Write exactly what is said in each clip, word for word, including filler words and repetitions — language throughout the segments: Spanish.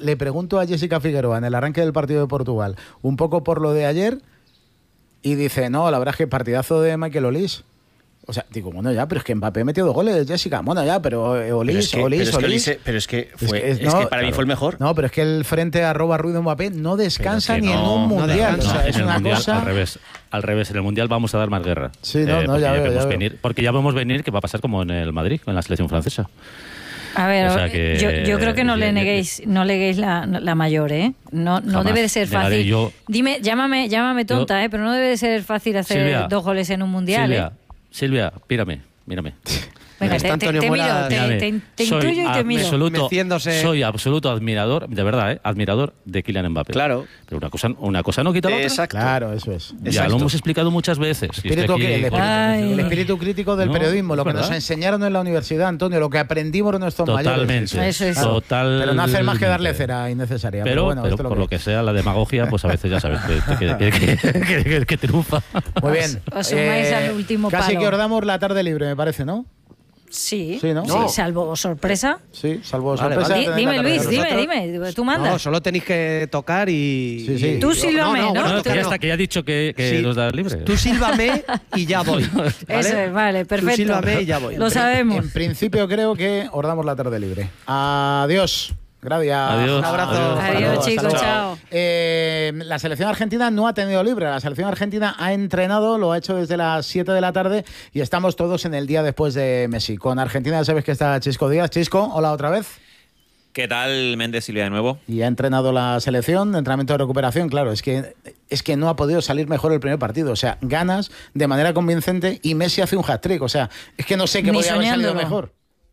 le pregunto a Jessica Figueroa en el arranque del partido de Portugal, un poco por lo de ayer, y dice, no, la verdad es que partidazo de Michael Olise. O sea, digo, bueno, ya, pero es que Mbappé metió dos goles, Jessica. Bueno, ya, pero eh, Olise, Olise, Olise. Pero es que fue, es que, es no, que para claro. mí fue el mejor. No, pero es que el frente arroba Ruiz de Mbappé no descansa ni no, en un no mundial. descansa. O sea, No, es en el una mundial, cosa... al revés. Al revés, en el mundial vamos a dar más guerra. Sí, no, eh, no, ya ya veo, vemos ya venir, veo. porque ya vemos venir que va a pasar como en el Madrid, en la selección francesa. A ver, O sea que, yo, yo creo que no eh, le eh, neguéis, no le neguéis la, la mayor, ¿eh? No, no Jamás debe de ser negaré fácil. yo- Dime, llámame, llámame tonta, Yo- ¿eh? Pero no debe de ser fácil hacer Silvia, dos goles en un mundial, Silvia, ¿eh? Silvia, mírame, mírame. Venga, Está te, te, Antonio te miro, Mora, te, Mírame. te, te Soy intuyo y te miro. absoluto, Meciéndose. soy absoluto admirador, de verdad, ¿eh? admirador de Kylian Mbappé. Claro. Pero una cosa, una cosa no quita la otra. Exacto. Claro, eso es. Ya Exacto. lo hemos explicado muchas veces. Y Espíritu, estoy que- aquí el, con- espíritu, Ay. el espíritu crítico del No, periodismo, lo es que nos verdad. enseñaron en la universidad, Antonio, lo que aprendimos nuestros Totalmente. mayores. Eso es. Total- Pero no hacer más que darle cera innecesaria. Pero, bueno, pero esto es por lo que sea, la demagogia, pues a veces ya sabes que, que, que, que, que- que- que triunfa. Muy bien. Os sumáis al último Casi palo. que os damos la tarde libre, me parece, ¿no? Sí, Sí, ¿no? sí, No. salvo sorpresa. Sí, salvo Vale, sorpresa. vale. Di- tenéis dime, la tarde Luis, libre. dime, dime. Tú mandas. No, solo tenéis que tocar y... Sí, sí. y- Tú sílvame, ¿no? bueno, No, que tocar ya no. está, que ya ha dicho que, que Sí. nos da libre. Tú sílvame y ya voy. ¿vale? Eso es, vale, perfecto. Tú sílvame y ya voy. Lo sabemos. En principio creo que os damos la tarde libre. Adiós. Gracias. Adiós. Un abrazo. Adiós. Hasta Adiós, luego, hasta chicos, luego. chao. Eh, la selección argentina no ha tenido libre. La selección argentina ha entrenado, lo ha hecho desde las siete de la tarde y estamos todos en el día después de Messi. Con Argentina ya sabes que está Chisco Díaz. Chisco, hola otra vez. ¿Qué tal, Méndez, Silvia, de nuevo? Y ha entrenado la selección, entrenamiento de recuperación. Claro, es que, es que no ha podido salir mejor el primer partido. O sea, ganas de manera convincente y Messi hace un hat-trick. O sea, es que no sé qué Ni podría haber salido soñándolo. mejor.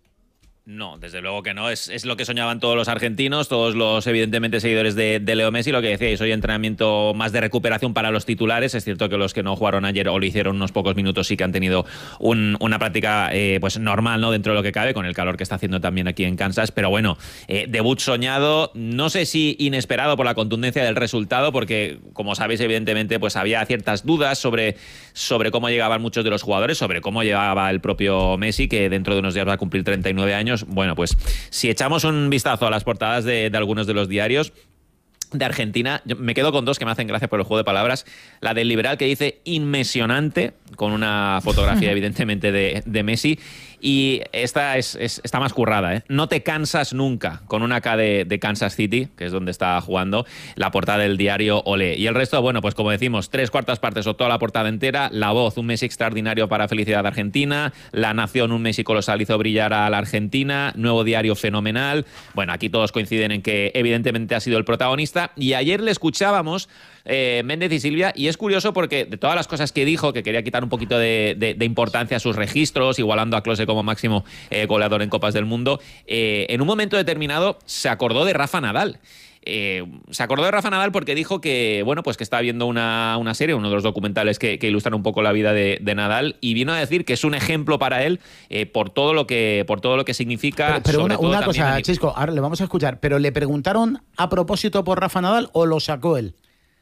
No, desde luego que no. Es, es lo que soñaban todos los argentinos, todos los, evidentemente, seguidores de, de Leo Messi. Lo que decíais, hoy entrenamiento más de recuperación para los titulares. Es cierto que los que no jugaron ayer o lo hicieron unos pocos minutos sí que han tenido un, una práctica eh, pues normal, ¿no? Dentro de lo que cabe, con el calor que está haciendo también aquí en Kansas. Pero bueno, eh, debut soñado, no sé si inesperado por la contundencia del resultado, porque, como sabéis, evidentemente, pues había ciertas dudas sobre, sobre cómo llegaban muchos de los jugadores, sobre cómo llegaba el propio Messi, que dentro de unos días va a cumplir treinta y nueve años. Bueno, pues si echamos un vistazo a las portadas de, de algunos de los diarios de Argentina, yo me quedo con dos que me hacen gracia por el juego de palabras. La del Liberal, que dice inmesionante, con una fotografía evidentemente de, de Messi, y esta es, es, está más currada, ¿eh? No te cansas nunca, con una K de, de Kansas City, que es donde está jugando, la portada del diario Olé. Y el resto, bueno, pues como decimos, tres cuartas partes o toda la portada entera. La Voz, un Messi extraordinario para felicidad de Argentina. La Nación, un Messi colosal hizo brillar a la Argentina. Nuevo Diario, fenomenal. Bueno, aquí todos coinciden en que evidentemente ha sido el protagonista. Y ayer le escuchábamos, eh, Méndez y Silvia, y es curioso porque de todas las cosas que dijo, que quería quitar un poquito de, de, de importancia a sus registros, igualando a Klose como máximo eh, goleador en Copas del Mundo, eh, en un momento determinado se acordó de Rafa Nadal. Eh, se acordó de Rafa Nadal porque dijo que, bueno, pues que está viendo una, una serie, uno de los documentales que, que ilustran un poco la vida de, de Nadal, y vino a decir que es un ejemplo para él eh, por todo lo que por todo lo que significa. Pero, pero sobre una, todo una también cosa, a- Chisco, ahora le vamos a escuchar, pero ¿le preguntaron a propósito por Rafa Nadal o lo sacó él?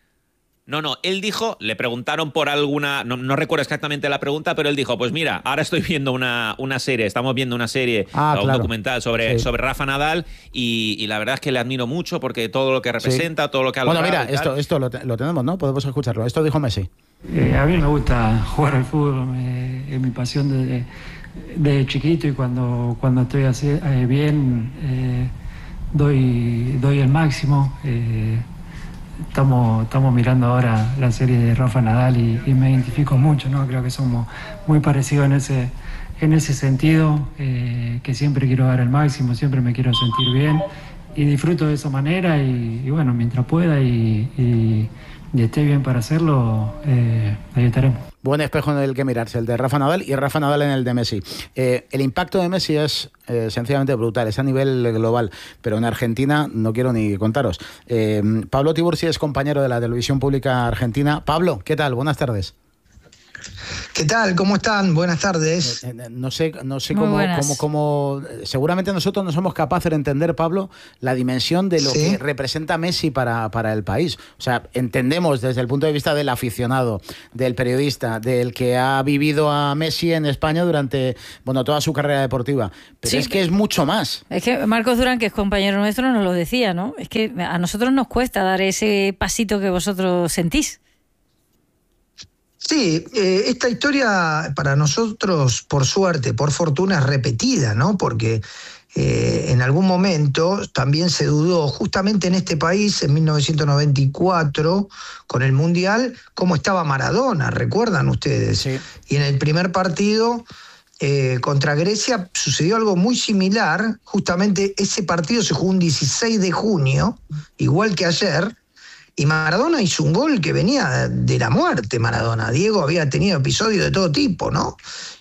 No, no, él dijo, le preguntaron por alguna, no, no recuerdo exactamente la pregunta, pero él dijo, pues mira, ahora estoy viendo una, una serie, estamos viendo una serie, Ah, un claro. documental sobre, Sí. sobre Rafa Nadal, y, y la verdad es que le admiro mucho porque todo lo que representa, todo lo que ha Bueno, logrado mira, y tal. esto, esto lo, te- lo tenemos, ¿no? Podemos escucharlo. Esto dijo Messi. Eh, a mí me gusta jugar al fútbol, me- es mi pasión desde, desde chiquito, y cuando, cuando estoy así, eh, bien eh, doy, doy el máximo. eh, estamos, estamos mirando ahora la serie de Rafa Nadal y, y me identifico mucho, ¿no? Creo que somos muy parecidos en ese, en ese sentido, eh, que siempre quiero dar el máximo, siempre me quiero sentir bien y disfruto de esa manera, y, y bueno, mientras pueda y, y y esté bien para hacerlo, eh, ahí estaremos. Buen espejo en el que mirarse, el de Rafa Nadal y Rafa Nadal en el de Messi. Eh, el impacto de Messi es eh, sencillamente brutal, es a nivel global, pero en Argentina no quiero ni contaros. Eh, Pablo Tiburci es compañero de la televisión pública argentina. Pablo, ¿qué tal? Buenas tardes. ¿Qué tal? ¿Cómo están? Buenas tardes. Eh, eh, No sé, no sé Muy cómo, buenas. cómo, cómo- seguramente nosotros no somos capaces de entender, Pablo, la dimensión de lo Sí. que representa Messi para, para el país. O sea, entendemos desde el punto de vista del aficionado, del periodista, del que ha vivido a Messi en España durante, bueno, toda su carrera deportiva. Pero Sí. es que es mucho más. Es que Marcos Durán, que es compañero nuestro, nos lo decía, ¿no? Es que a nosotros nos cuesta dar ese pasito que vosotros sentís. Sí, eh, esta historia para nosotros, por suerte, por fortuna, es repetida, ¿no? Porque eh, en algún momento también se dudó, justamente en este país, en mil novecientos noventa y cuatro, con el Mundial, cómo estaba Maradona, ¿recuerdan ustedes? Sí. Y en el primer partido eh, contra Grecia sucedió algo muy similar. Justamente ese partido se jugó un dieciséis de junio, igual que ayer, y Maradona hizo un gol que venía de la muerte. Maradona, Diego había tenido episodios de todo tipo, ¿no?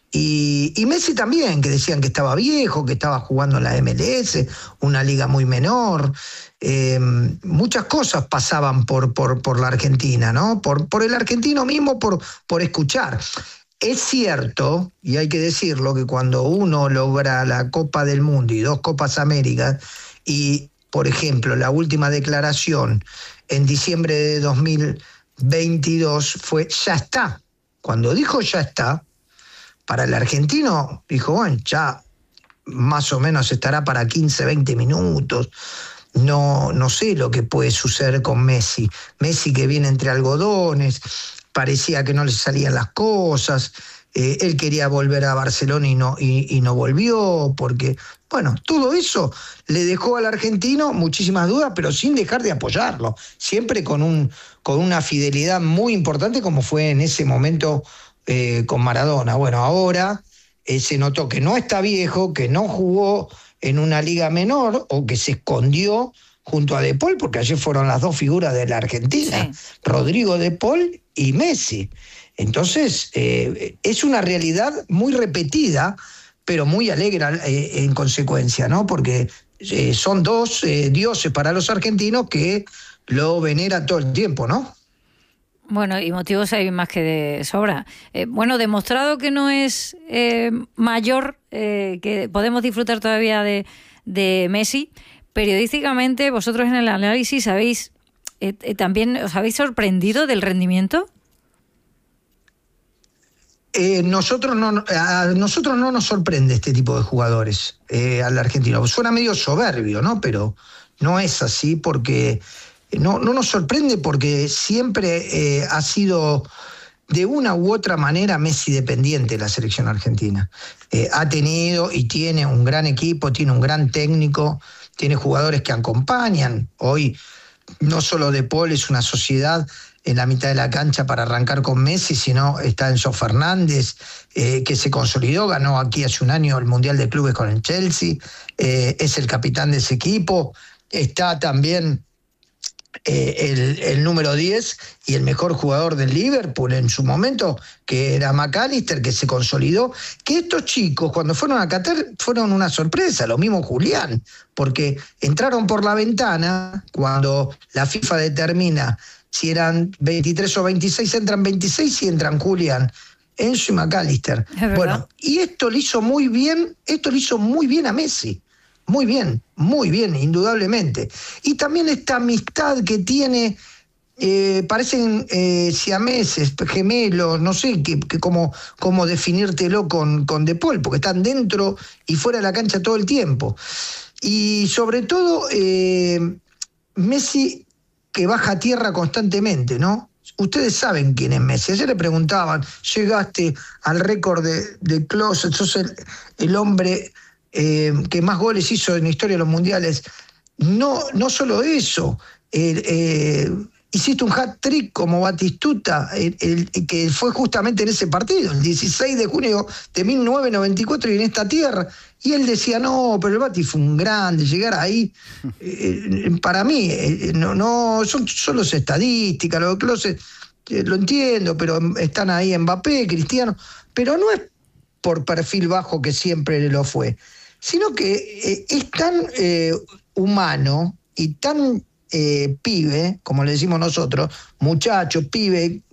Y, y Messi también, que decían que estaba viejo, que estaba jugando en la M L S, una liga muy menor. Eh, muchas cosas pasaban por, por, por la Argentina, ¿no? Por, por el argentino mismo, por, por escuchar. Es cierto, y hay que decirlo, que cuando uno logra la Copa del Mundo y dos Copas Américas, y, por ejemplo, la última declaración en diciembre de dos mil veintidós fue ya está. Cuando dijo ya está, para el argentino dijo, bueno, ya más o menos estará para quince, veinte minutos. No, no sé lo que puede suceder con Messi. Messi que viene entre algodones, parecía que no le salían las cosas. Eh, él quería volver a Barcelona y no, y, y no volvió, porque, bueno, todo eso le dejó al argentino muchísimas dudas, pero sin dejar de apoyarlo, siempre con, un, con una fidelidad muy importante como fue en ese momento eh, con Maradona. Bueno, ahora eh, se notó que no está viejo, que no jugó en una liga menor o que se escondió junto a De Paul, porque ayer fueron las dos figuras de la Argentina, Sí. Rodrigo De Paul y Messi. Entonces, eh, es una realidad muy repetida, pero muy alegre eh, en consecuencia, ¿no? Porque eh, son dos eh, dioses para los argentinos que lo veneran todo el tiempo, ¿no? Bueno, y motivos hay más que de sobra. Eh, bueno, demostrado que no es eh, mayor, eh, que podemos disfrutar todavía de, de Messi, periodísticamente vosotros en el análisis habéis, eh, eh, también os habéis sorprendido del rendimiento. Eh, nosotros no, a nosotros no nos sorprende este tipo de jugadores eh, al argentino. Suena medio soberbio, ¿no? Pero no es así porque no, no nos sorprende porque siempre eh, ha sido de una u otra manera Messi dependiente de la selección argentina. Eh, ha tenido y tiene un gran equipo, tiene un gran técnico, tiene jugadores que acompañan. Hoy no solo De Paul es una sociedad en la mitad de la cancha para arrancar con Messi, sino está Enzo Fernández, eh, que se consolidó, ganó aquí hace un año el Mundial de Clubes con el Chelsea, eh, es el capitán de ese equipo, está también eh, el, el número diez y el mejor jugador del Liverpool en su momento, que era McAllister, que se consolidó, que estos chicos cuando fueron a Qatar fueron una sorpresa, lo mismo Julián, porque entraron por la ventana cuando la FIFA determina si eran veintitrés o veintiséis, entran veintiséis y entran Julián, Enzo y McAllister. Bueno, y esto le hizo muy bien, esto le hizo muy bien a Messi. Muy bien, muy bien, indudablemente. Y también esta amistad que tiene, eh, parecen eh, siameses, gemelos, no sé que, que cómo, cómo definírtelo con, con De Paul, porque están dentro y fuera de la cancha todo el tiempo. Y sobre todo, eh, Messi que baja a tierra constantemente, ¿no? Ustedes saben quién es Messi. Ayer le preguntaban, llegaste al récord de, de Klose, sos el, el hombre eh, que más goles hizo en la historia de los mundiales. No, no solo eso, eh, eh, hiciste un hat-trick como Batistuta, el, el, que fue justamente en ese partido, el dieciséis de junio de mil novecientos noventa y cuatro y en esta tierra. Y él decía, no, pero el Bati fue un grande, llegar ahí, eh, para mí, eh, no, no son solo estadísticas, los Klose, eh, lo entiendo, pero están ahí Mbappé, Cristiano, pero no es por perfil bajo que siempre lo fue, sino que eh, es tan eh, humano y tan eh, pibe, como le decimos nosotros, muchacho, pibe,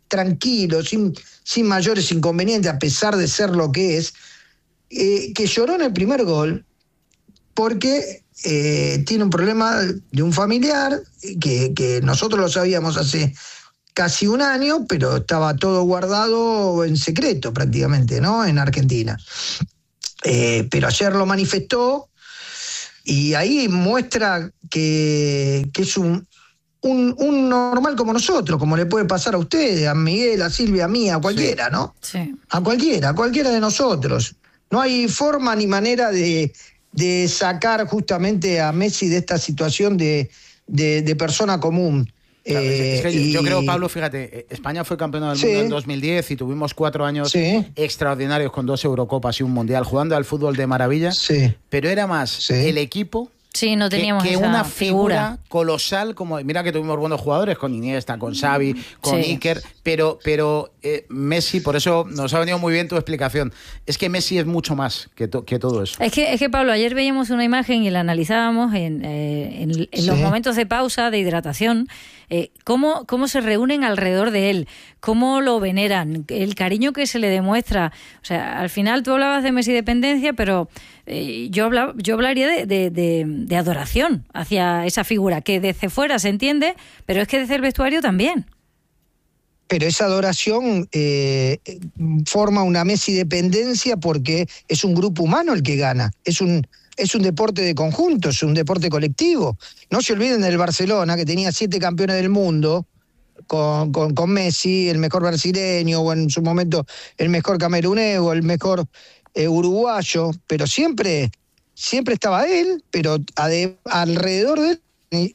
tranquilo, sin, sin mayores inconvenientes, a pesar de ser lo que es, eh, que lloró en el primer gol porque eh, tiene un problema de un familiar, que, que nosotros lo sabíamos hace casi un año, pero estaba todo guardado en secreto prácticamente, ¿no? En Argentina. Eh, pero ayer lo manifestó y ahí muestra que, que es un, un, un normal como nosotros, como le puede pasar a ustedes, a Miguel, a Silvia, a mí, a cualquiera, ¿no? Sí. A cualquiera, a cualquiera de nosotros. No hay forma ni manera de, de sacar justamente a Messi de esta situación de, de, de persona común. Claro, Eh, es que y- yo creo, Pablo, fíjate, España fue campeona del Sí. mundo en dos mil diez y tuvimos cuatro años Sí. extraordinarios con dos Eurocopas y un Mundial, jugando al fútbol de maravilla, Sí. pero era más Sí. el equipo Sí, no que, teníamos que esa una figura. figura colosal, como mira que tuvimos buenos jugadores con Iniesta, con Xavi, con Sí. Iker, pero, pero eh, Messi, por eso nos ha venido muy bien tu explicación, es que Messi es mucho más que, to- que todo eso. Es que, es que, Pablo, ayer veíamos una imagen y la analizábamos en, eh, en, en Sí. los momentos de pausa, de hidratación, eh, cómo, cómo se reúnen alrededor de él, cómo lo veneran, el cariño que se le demuestra. O sea, al final tú hablabas de Messi dependencia, pero eh, yo, habla, yo hablaría de, de, de, de adoración hacia esa figura, que desde fuera se entiende, pero es que desde el vestuario también. Pero esa adoración eh, forma una Messi dependencia porque es un grupo humano el que gana. Es un, es un deporte de conjunto, es un deporte colectivo. No se olviden del Barcelona, que tenía siete campeones del mundo con, con, con Messi, el mejor brasileño, o en su momento el mejor camerunés, o el mejor eh, uruguayo, pero siempre, siempre estaba él, pero ade- alrededor de él,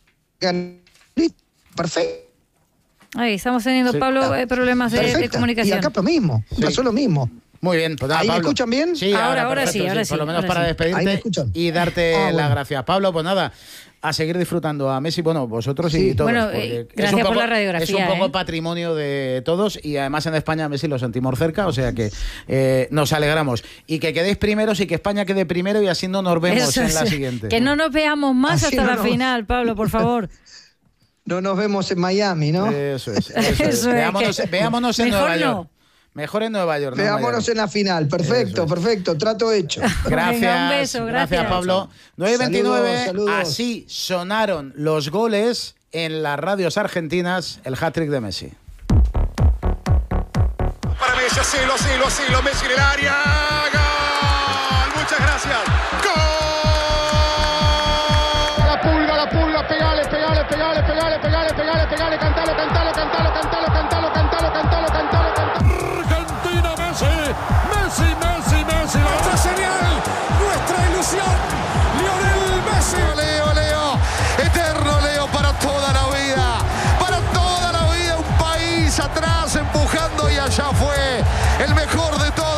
perfecto. Ahí estamos teniendo, Sí. Pablo, eh, problemas de, de Perfecta. comunicación. Y acá lo mismo, Sí. pasó lo mismo. Muy bien, pues nada, ¿Ahí me Pablo. escuchan bien? Sí, Ahora, ahora, ahora perfecto, sí, ahora sí, Por lo menos ahora para sí. despedirte Ahí me escuchan. y darte Ah, las bueno. gracias. Pablo, pues nada, a seguir disfrutando a Messi, bueno, vosotros y Sí. todos. Bueno, porque eh, es un gracias por poco- la radiografía, Es un poco ¿eh? patrimonio de todos y además en España a Messi lo sentimos cerca, o sea que eh, nos alegramos. Y que quedéis primeros y que España quede primero y así no nos vemos Eso en la sí. siguiente. Que no nos veamos más Así hasta no la nos- final, Pablo, por favor. No nos vemos en Miami, ¿no? Eso es. Eso Eso es. es, Veámonos, que- veámonos en mejor Nueva no. York. Mejor en Nueva York. no en Veámonos Miami. en la final. Perfecto, Eso es. perfecto. Trato hecho. Gracias, Venga, un beso, gracias. Pablo. nueve y veintinueve, Saludos, saludos. así sonaron los goles en las radios argentinas, el hat-trick de Messi. Para Messi, asilo, asilo, asilo, Messi en el área. ¡Gol! Muchas gracias. ¡Gol! La pulga, la pulga, pegale, pegale, pegale, pegale, pegale, pegale, pegale, cantalo, cantalo, cantalo, cantalo, cantalo, cantalo, cantalo, cantalo, cantalo. Argentina, Messi, Messi, Messi, Messi. Nuestra señal, nuestra ilusión, Lionel Messi. Leo, Leo, eterno Leo para toda la vida, para toda la vida, un país atrás empujando y allá fue el mejor de todos.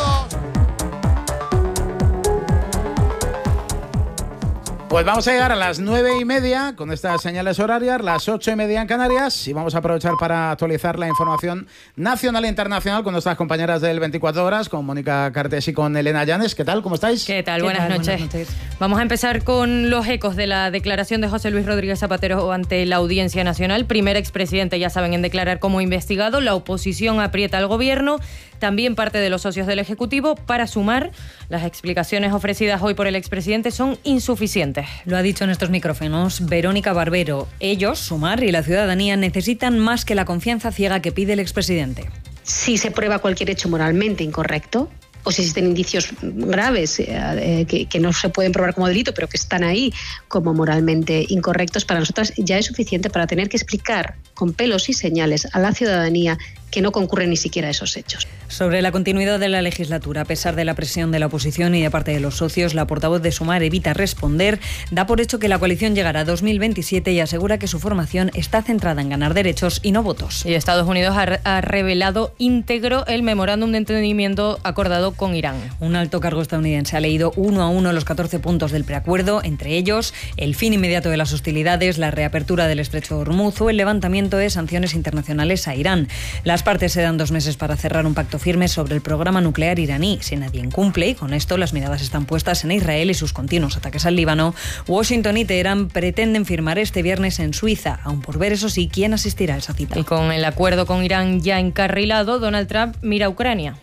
Pues vamos a llegar a las nueve y media con estas señales horarias, las ocho y media en Canarias, y vamos a aprovechar para actualizar la información nacional e internacional con nuestras compañeras del veinticuatro horas, con Mónica Cartes y con Elena Llanes. ¿Qué tal? ¿Cómo estáis? ¿Qué tal? ¿Qué Buenas, tal? noches. Buenas noches. Vamos a empezar con los ecos de la declaración de José Luis Rodríguez Zapatero ante la Audiencia Nacional. Primer expresidente, ya saben, en declarar como investigado. La oposición aprieta al gobierno, también parte de los socios del Ejecutivo. Para sumar, las explicaciones ofrecidas hoy por el expresidente son insuficientes. Lo ha dicho en estos micrófonos Verónica Barbero. Ellos, Sumar y la ciudadanía, necesitan más que la confianza ciega que pide el expresidente. Si se prueba cualquier hecho moralmente incorrecto, o si existen indicios graves eh, que, que no se pueden probar como delito, pero que están ahí como moralmente incorrectos, para nosotras ya es suficiente para tener que explicar con pelos y señales a la ciudadanía que no concurren ni siquiera a esos hechos. Sobre la continuidad de la legislatura, a pesar de la presión de la oposición y de parte de los socios, la portavoz de Sumar evita responder, da por hecho que la coalición llegará a dos mil veintisiete y asegura que su formación está centrada en ganar derechos y no votos. Y Estados Unidos ha, ha revelado íntegro el memorándum de entendimiento acordado con Irán. Un alto cargo estadounidense ha leído uno a uno los catorce puntos del preacuerdo, entre ellos el fin inmediato de las hostilidades, la reapertura del estrecho de Hormuz o el levantamiento incumplimiento de sanciones internacionales a Irán. Las partes se dan dos meses para cerrar un pacto firme sobre el programa nuclear iraní. Si nadie incumple, y con esto las miradas están puestas en Israel y sus continuos ataques al Líbano, Washington y Teherán pretenden firmar este viernes en Suiza, aún por ver, eso sí, quién asistirá a esa cita. Y con el acuerdo con Irán ya encarrilado, Donald Trump mira a Ucrania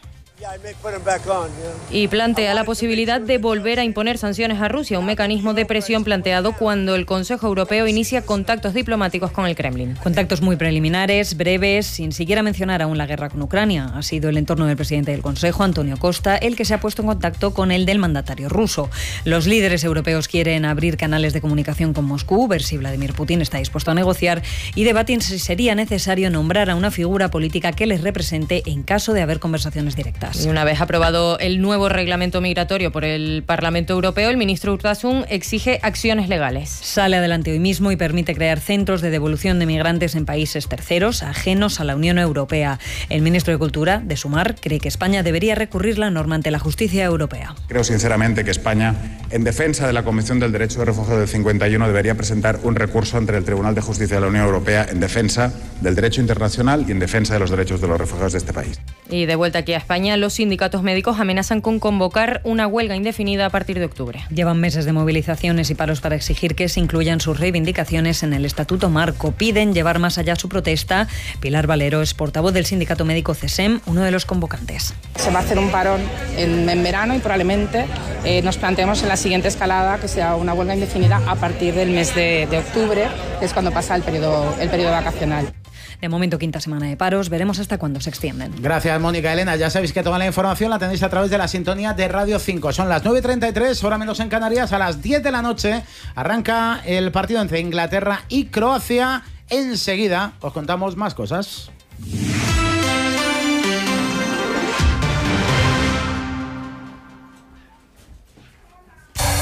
y plantea la posibilidad de volver a imponer sanciones a Rusia, un mecanismo de presión planteado cuando el Consejo Europeo inicia contactos diplomáticos con el Kremlin. Contactos muy preliminares, breves, sin siquiera mencionar aún la guerra con Ucrania. Ha sido el entorno del presidente del Consejo, Antonio Costa, el que se ha puesto en contacto con el del mandatario ruso. Los líderes europeos quieren abrir canales de comunicación con Moscú, ver si Vladimir Putin está dispuesto a negociar y debatir si sería necesario nombrar a una figura política que les represente en caso de haber conversaciones directas. Y una vez aprobado el nuevo reglamento migratorio por el Parlamento Europeo, el ministro Urtasun exige acciones legales. Sale adelante hoy mismo y permite crear centros de devolución de migrantes en países terceros, ajenos a la Unión Europea. El ministro de Cultura, de Sumar, cree que España debería recurrir la norma ante la justicia europea. Creo sinceramente que España, en defensa de la Convención del Derecho de Refugio del cincuenta y uno, debería presentar un recurso ante el Tribunal de Justicia de la Unión Europea en defensa del derecho internacional y en defensa de los derechos de los refugiados de este país. Y de vuelta aquí a España, los sindicatos médicos amenazan con convocar una huelga indefinida a partir de octubre. Llevan meses de movilizaciones y paros para exigir que se incluyan sus reivindicaciones en el Estatuto Marco. Piden llevar más allá su protesta. Pilar Valero es portavoz del sindicato médico CESEM, uno de los convocantes. Se va a hacer un parón en, en verano y probablemente eh, nos planteemos en la siguiente escalada que sea una huelga indefinida a partir del mes de, de octubre, que es cuando pasa el periodo, el periodo vacacional. De momento, quinta semana de paros. Veremos hasta cuándo se extienden. Gracias, Mónica. Elena, ya sabéis que toda la información la tenéis a través de la sintonía de Radio cinco. Son las nueve y treinta y tres, hora menos en Canarias. A las diez de la noche arranca el partido entre Inglaterra y Croacia. Enseguida os contamos más cosas.